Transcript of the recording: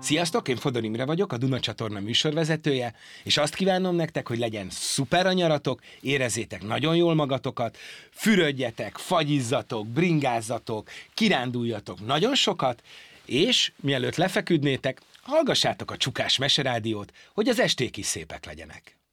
Sziasztok, én Fodor Imre vagyok, a Duna csatorna műsorvezetője, és azt kívánom nektek, hogy legyen szuper a nyaratok, érezzétek nagyon jól magatokat, fürödjetek, fagyizzatok, bringázzatok, kiránduljatok nagyon sokat, és mielőtt lefeküdnétek, hallgassátok a Csukás Meserádiót, hogy az esték is szépek legyenek.